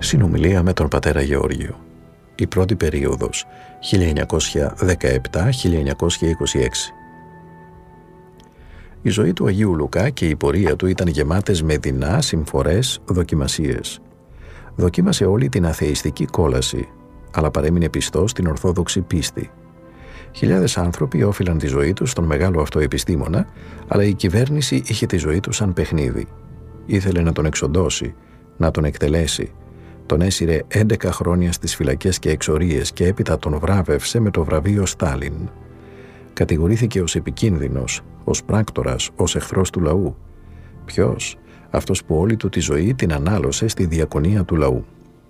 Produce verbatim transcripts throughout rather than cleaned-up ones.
Συνομιλία με τον πατέρα Γεώργιο. Η πρώτη περίοδος χίλια εννιακόσια δεκαεπτά με χίλια εννιακόσια είκοσι έξι. Η ζωή του Αγίου Λουκά και η πορεία του ήταν γεμάτες με δεινά, συμφορές, δοκιμασίες. Δοκίμασε όλη την αθεϊστική κόλαση, αλλά παρέμεινε πιστός στην ορθόδοξη πίστη. Χιλιάδες άνθρωποι όφυλαν τη ζωή τους στον μεγάλο αυτό επιστήμονα, αλλά η κυβέρνηση είχε τη ζωή του σαν παιχνίδι. Ήθελε να τον εξοντώσει, να τον εκτελέσει. Τον έσυρε έντεκα χρόνια στις φυλακές και εξορίες και έπειτα τον βράβευσε με το βραβείο Στάλιν. Κατηγορήθηκε ως επικίνδυνος, ως πράκτορας, ως εχθρός του λαού. Ποιος? Αυτός που όλη του τη ζωή την ανάλωσε στη διακονία του λαού.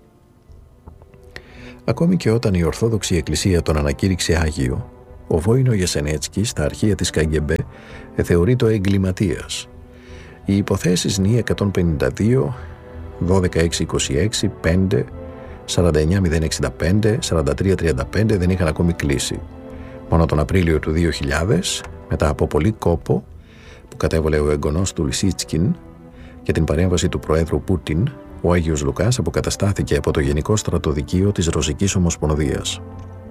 Ακόμη και όταν η Ορθόδοξη Εκκλησία τον ανακήρυξε Άγιο, ο Βόινο Γεσενέτσκι στα αρχεία της Καγκεμπέ θεωρεί το εγκληματίας. Οι υποθέσεις Νι εκατόν πενήντα δύο, δώδεκα χιλιάδες εξακόσια είκοσι έξι, πέντε, σαράντα εννιά χιλιάδες εξήντα πέντε, σαράντα τρία χιλιάδες τριάντα πέντε δεν είχαν ακόμη κλείσει. Μόνο τον Απρίλιο του δύο χιλιάδες, μετά από πολύ κόπο που κατέβαλε ο εγγονός του Λισίτσκιν και την παρέμβαση του Προέδρου Πούτιν, ο Άγιος Λουκάς αποκαταστάθηκε από το Γενικό Στρατοδικείο της Ρωσικής Ομοσπονδίας.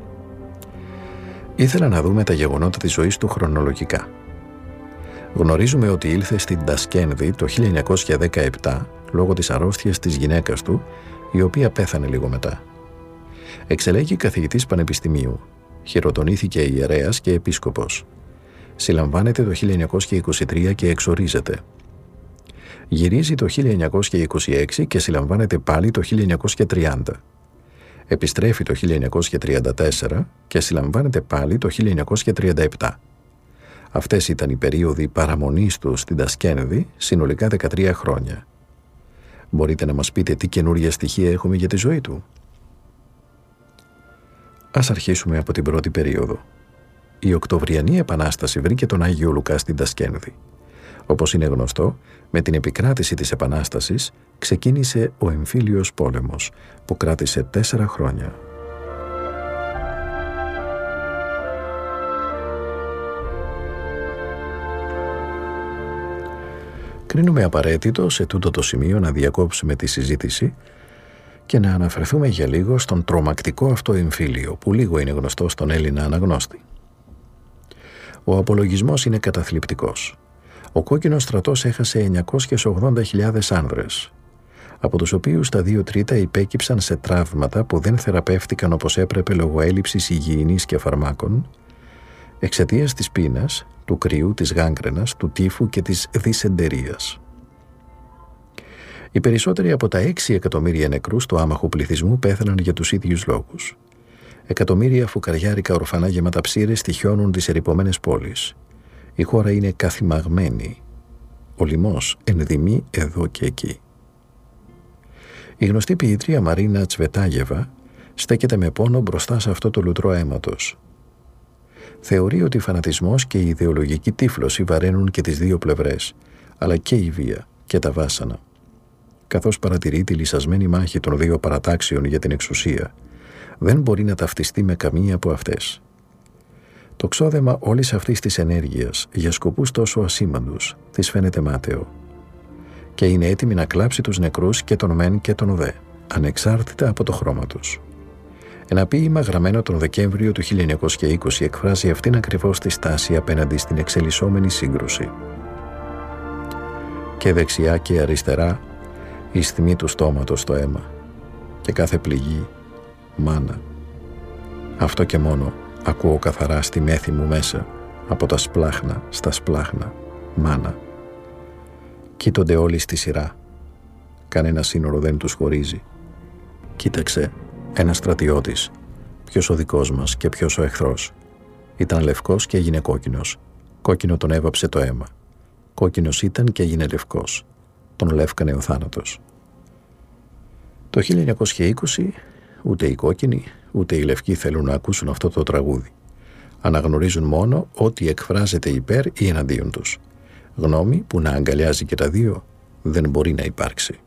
Ήθελα να δούμε τα γεγονότα της ζωής του χρονολογικά. Γνωρίζουμε ότι ήλθε στην Τασκένδη το χίλια εννιακόσια δεκαεπτά λόγω της αρρώστιας της γυναίκας του, η οποία πέθανε λίγο μετά. Εξελέγει καθηγητής πανεπιστημίου. Χειροτονήθηκε ιερέας και επίσκοπος. Συλλαμβάνεται το χίλια εννιακόσια είκοσι τρία και εξορίζεται. Γυρίζει το χίλια εννιακόσια είκοσι έξι και συλλαμβάνεται πάλι το χίλια εννιακόσια τριάντα. Επιστρέφει το χίλια εννιακόσια τριάντα τέσσερα και συλλαμβάνεται πάλι το χίλια εννιακόσια τριάντα επτά. Αυτές ήταν οι περίοδοι παραμονής του στην Τασκένδη, συνολικά δεκατρία χρόνια. Μπορείτε να μας πείτε τι καινούργια στοιχεία έχουμε για τη ζωή του? Ας αρχίσουμε από την πρώτη περίοδο. Η Οκτωβριανή Επανάσταση βρήκε τον Άγιο Λουκά στην Τασκένδη. Όπως είναι γνωστό, με την επικράτηση της Επανάστασης ξεκίνησε ο εμφύλιος πόλεμος, που κράτησε τέσσερα χρόνια. Κρίνουμε απαραίτητο σε τούτο το σημείο να διακόψουμε τη συζήτηση και να αναφερθούμε για λίγο στον τρομακτικό αυτό εμφύλιο που λίγο είναι γνωστό στον Έλληνα αναγνώστη. Ο απολογισμός είναι καταθλιπτικός. Ο κόκκινος στρατός έχασε εννιακόσιες ογδόντα χιλιάδες άνδρες, από τους οποίους τα δύο τρίτα υπέκυψαν σε τραύματα που δεν θεραπεύτηκαν όπως έπρεπε λόγω έλλειψης υγιεινής και φαρμάκων, εξαιτίας της πείνας, του κρύου, της γάγκρενας, του τύφου και της δυσεντερίας. Οι περισσότεροι από τα έξι εκατομμύρια νεκρούς του άμαχου πληθυσμού πέθαναν για τους ίδιους λόγους. Εκατομμύρια φουκαριάρικα ορφανά γεμάτα ψήρες τυχιώνουν τις ερειπωμένες πόλεις. Η χώρα είναι καθημαγμένη. Ο λοιμός ενδυμεί εδώ και εκεί. Η γνωστή ποιήτρια Μαρίνα Τσβετάγεβα στέκεται με πόνο μπροστά σε αυτό το λουτρό αίματος. Θεωρεί ότι φανατισμός και η ιδεολογική τύφλωση βαραίνουν και τις δύο πλευρές, αλλά και η βία και τα βάσανα. Καθώς παρατηρεί τη λυσασμένη μάχη των δύο παρατάξεων για την εξουσία, δεν μπορεί να ταυτιστεί με καμία από αυτές. Το ξόδεμα όλης αυτής της ενέργειας για σκοπούς τόσο ασήμαντους της φαίνεται μάταιο και είναι έτοιμη να κλάψει τους νεκρούς και τον μεν και τον δε, ανεξάρτητα από το χρώμα τους. Ένα ποίημα γραμμένο τον Δεκέμβριο του χίλια εννιακόσια είκοσι εκφράζει αυτήν ακριβώς τη στάση απέναντι στην εξελισσόμενη σύγκρουση. Και δεξιά και αριστερά η στιμή του στόματος στο αίμα και κάθε πληγή μάνα. Αυτό και μόνο ακούω καθαρά στη μέθη μου μέσα, από τα σπλάχνα στα σπλάχνα, μάνα. Κοίτονται όλοι στη σειρά. Κανένα σύνορο δεν τους χωρίζει. Κοίταξε, ένας στρατιώτης, ποιος ο δικός μας και ποιος ο εχθρός. Ήταν λευκός και έγινε κόκκινος. Κόκκινο τον έβαψε το αίμα. Κόκκινος ήταν και έγινε λευκός. Τον λεύκανε ο θάνατος. Το χίλια εννιακόσια είκοσι ούτε οι κόκκινοι ούτε οι λευκοί θέλουν να ακούσουν αυτό το τραγούδι. Αναγνωρίζουν μόνο ότι εκφράζεται υπέρ ή εναντίον τους. Γνώμη που να αγκαλιάζει και τα δύο δεν μπορεί να υπάρξει.